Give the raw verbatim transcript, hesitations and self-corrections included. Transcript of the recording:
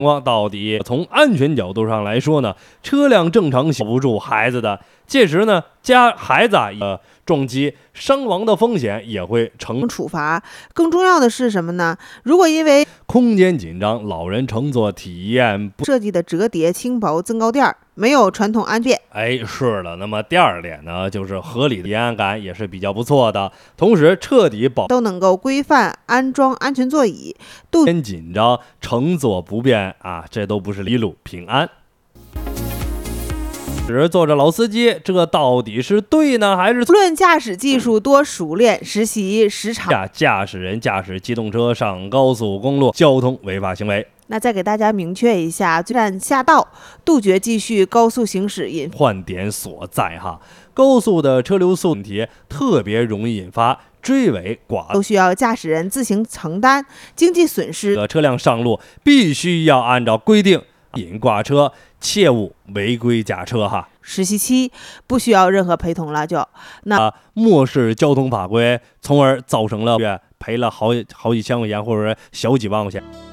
到底从安全角度上来说呢，车辆正常保不住孩子的，届时呢，家孩子啊，呃，撞击伤亡的风险也会成处罚。更重要的是什么呢？如果因为空间紧张，老人乘坐体验不设计的折叠轻薄增高垫没有传统安全， 哎，是的。那么第二点呢，就是合理的体验感也是比较不错的，同时彻底保都能够规范安装安全座椅，杜边紧张乘坐不便啊，这都不是一路平安。只坐着老司机，这到底是对呢，还是无论驾驶技术多熟练，实习时长驾驶人驾驶机动车上高速公路交通违法行为。 那再给大家明确一下，最站下道，杜绝继续高速行驶引换点所在哈，高速的车流速问题特别容易引发追尾剐， 都需要驾驶人自行承担经济损失。 车辆上路必须要按照规定引挂车，切勿违规驾车哈。 实习期不需要任何陪同了，就那、 啊、漠视交通法规，从而造成了赔了好好几千块钱或者小几万块钱。